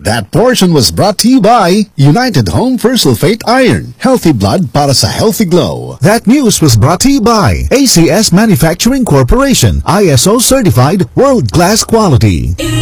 That portion was brought to you by United Home for Sulfate Iron. Healthy blood para sa healthy glow. That news was brought to you by ACS Manufacturing Corporation, ISO certified, world-class quality.